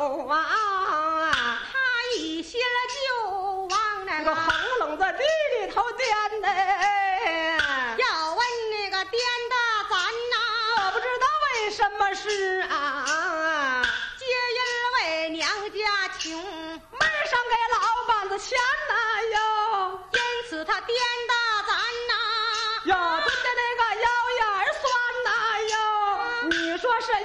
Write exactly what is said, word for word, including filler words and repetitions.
走啊， 他一歇了就往那个那个横冷在地里头颠呢。 要问那个颠的咱呐， 我不知道为什么是啊， 皆因为娘家穷， 门上给老板子钱呐哟。